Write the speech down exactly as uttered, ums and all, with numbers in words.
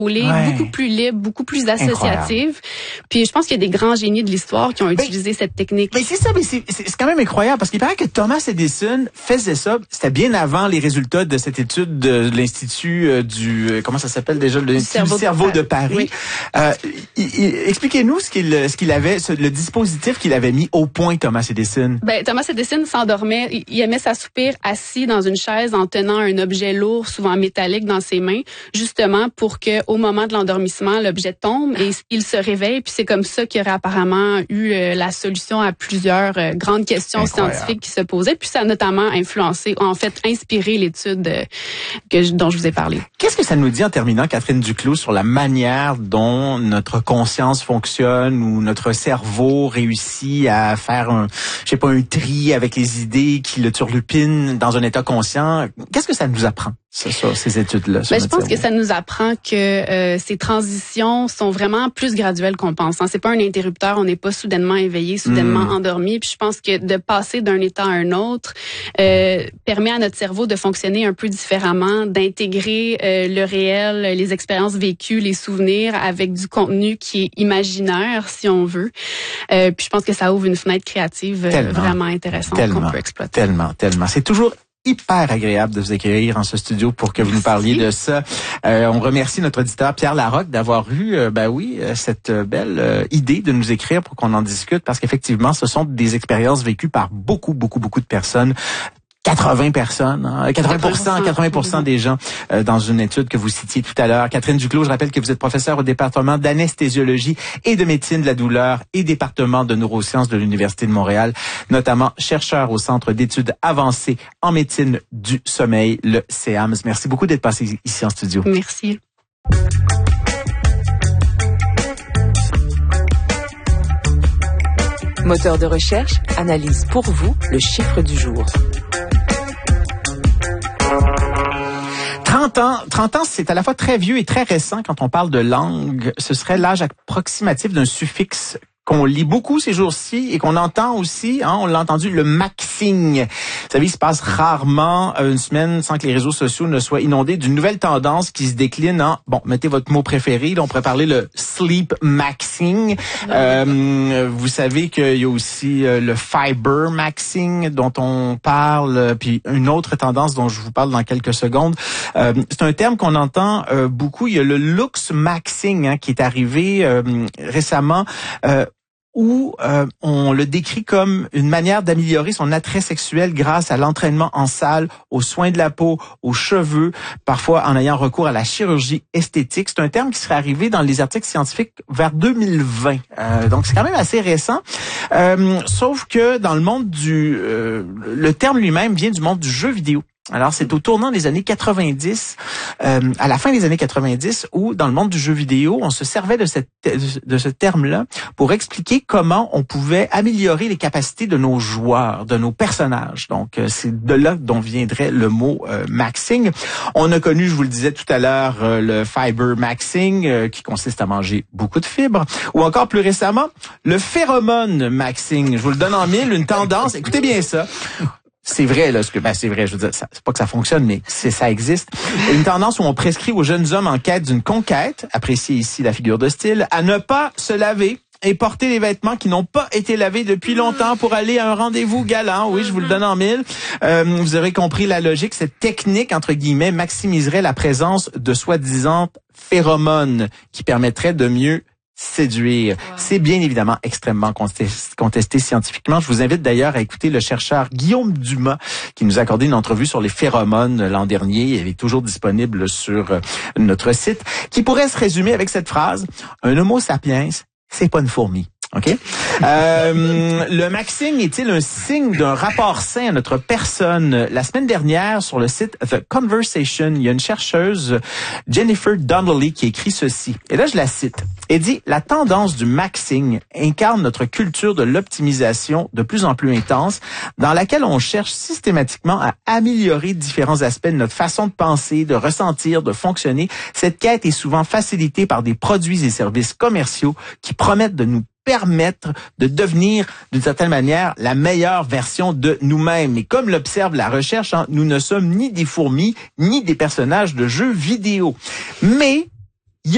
rouler, ouais. beaucoup plus libre, beaucoup plus associative. Incroyable. Puis je pense qu'il y a des grands génies de l'histoire qui ont mais, utilisé cette technique. Mais c'est ça, mais c'est, c'est, c'est quand même incroyable parce qu'il paraît que Thomas Edison faisait ça. C'était bien avant les résultats de cette étude de l'Institut euh, du... Euh, comment ça s'appelle déjà? L'Institut cerveau, du cerveau de, de Paris. Oui. Euh, il, il, expliquez-nous ce qu'il, ce qu'il avait, ce, le dispositif qu'il avait mis au point, Thomas Edison. Ben, Thomas Edison s'endormait. Il, il aimait s'assoupir assis dans une chaise en tenant un objet lourd, souvent métallique, dans ses mains, justement pour que au moment de l'endormissement, l'objet tombe et il se réveille. Puis c'est comme ça qu'il y aurait apparemment eu euh, la solution à plusieurs euh, grandes questions Incroyable. scientifiques qui se posaient. Puis ça a notamment influencé, en fait, inspiré l'étude euh, que je, dont je vous ai parlé. Qu'est-ce que ça nous dit en terminant, Catherine Duclos, sur la manière dont notre conscience fonctionne ou notre cerveau réussit à faire un, je sais pas, un tri avec les idées qui le turlupinent dans un état conscient? Qu'est-ce que ça nous apprend, ça, ça ces études-là? Ben, je pense cerveau? que ça nous apprend que euh, ces transitions sont vraiment plus graduelles qu'on pense. Hein. C'est pas un interrupteur, on n'est pas soudainement éveillé, soudainement mmh. endormi. Puis je pense que de passer d'un état à un autre euh, permet à notre cerveau de fonctionner un peu différemment, d'intégrer euh, le réel, les expériences vécues, les souvenirs avec du contenu qui est imaginaire, si on veut. Euh, puis je pense que ça ouvre une fenêtre créative tellement, vraiment intéressante tellement, qu'on peut exploiter. Tellement, tellement. C'est toujours hyper agréable de vous accueillir en ce studio pour que vous nous parliez de ça. Euh, on remercie notre auditeur Pierre Larocque d'avoir eu, euh, ben oui, cette belle euh, idée de nous écrire pour qu'on en discute, parce qu'effectivement, ce sont des expériences vécues par beaucoup, beaucoup, beaucoup de personnes. quatre-vingts personnes, hein, quatre-vingts pour cent, quatre-vingts pour cent des gens euh, dans une étude que vous citiez tout à l'heure. Catherine Duclos, je rappelle que vous êtes professeure au département d'anesthésiologie et de médecine de la douleur et département de neurosciences de l'Université de Montréal, notamment chercheur au Centre d'études avancées en médecine du sommeil, le C A M S. Merci beaucoup d'être passé ici en studio. Merci. Moteur de recherche analyse pour vous le chiffre du jour. trente ans, trente ans, c'est à la fois très vieux et très récent quand on parle de langue. Ce serait l'âge approximatif d'un suffixe qu'on lit beaucoup ces jours-ci et qu'on entend aussi, hein, on l'a entendu, le maxing. Vous savez, il se passe rarement une semaine sans que les réseaux sociaux ne soient inondés d'une nouvelle tendance qui se décline en, bon, mettez votre mot préféré, là, on pourrait parler le sleep maxing. Euh, vous savez qu'il y a aussi le fiber maxing dont on parle, puis une autre tendance dont je vous parle dans quelques secondes. Euh, c'est un terme qu'on entend euh, beaucoup. Il y a le looks maxing, hein, qui est arrivé euh, récemment. Euh, où euh, on le décrit comme une manière d'améliorer son attrait sexuel grâce à l'entraînement en salle, aux soins de la peau, aux cheveux, parfois en ayant recours à la chirurgie esthétique. C'est un terme qui serait arrivé dans les articles scientifiques vers deux mille vingt. Euh, donc, c'est quand même assez récent. Euh, sauf que dans le monde du... Euh, le terme lui-même vient du monde du jeu vidéo. Alors, c'est au tournant des années quatre-vingt-dix, euh, à la fin des années quatre-vingt-dix, où dans le monde du jeu vidéo, on se servait de, cette, de ce terme-là pour expliquer comment on pouvait améliorer les capacités de nos joueurs, de nos personnages. Donc, euh, c'est de là dont viendrait le mot euh, maxing. On a connu, je vous le disais tout à l'heure, euh, le fiber maxing, euh, qui consiste à manger beaucoup de fibres, ou encore plus récemment, le phéromone maxing. Je vous le donne en mille, une tendance. Écoutez bien ça. C'est vrai, là, ce que, ben, c'est vrai, je veux dire, ça, c'est pas que ça fonctionne, mais c'est, ça existe. Une tendance où on prescrit aux jeunes hommes en quête d'une conquête, appréciez ici la figure de style, à ne pas se laver et porter les vêtements qui n'ont pas été lavés depuis longtemps pour aller à un rendez-vous galant. Oui, je vous le donne en mille. Euh, vous aurez compris la logique. Cette technique, entre guillemets, maximiserait la présence de soi-disant phéromones qui permettraient de mieux séduire. Wow. C'est bien évidemment extrêmement contesté, contesté scientifiquement. Je vous invite d'ailleurs à écouter le chercheur Guillaume Dumas qui nous a accordé une entrevue sur les phéromones l'an dernier. Elle est toujours disponible sur notre site, qui pourrait se résumer avec cette phrase: un homo sapiens, c'est pas une fourmi. OK? Euh, le maxing est-il un signe d'un rapport sain à notre personne? La semaine dernière, sur le site The Conversation, il y a une chercheuse, Jennifer Donnelly, qui écrit ceci. Et là, je la cite. Elle dit: la tendance du maxing incarne notre culture de l'optimisation de plus en plus intense, dans laquelle on cherche systématiquement à améliorer différents aspects de notre façon de penser, de ressentir, de fonctionner. Cette quête est souvent facilitée par des produits et services commerciaux qui promettent de nous permettre de devenir, d'une certaine manière, la meilleure version de nous-mêmes. Et comme l'observe la recherche, hein, nous ne sommes ni des fourmis, ni des personnages de jeux vidéo. Mais